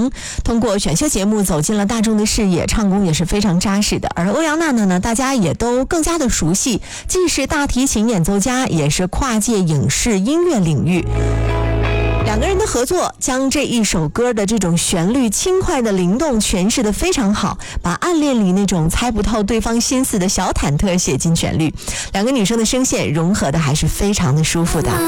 强，通过选秀节目走进了大众的视野，唱功也是非常扎实的。而欧阳娜娜呢，大家也都更加的熟悉，既是大提琴演奏家，也是跨界影视音乐领域。两个人的合作将这一首歌的这种旋律轻快的灵动诠释得非常好，把暗恋里那种猜不透对方心思的小忐忑写进旋律。两个女生的声线融合的还是非常的舒服的。